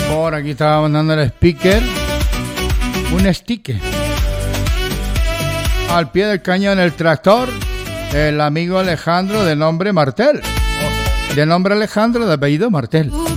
Por aquí estaba mandando el speaker un sticker. Al pie del cañón el tractor, el amigo Alejandro de nombre Martel. De nombre Alejandro, de apellido Martel.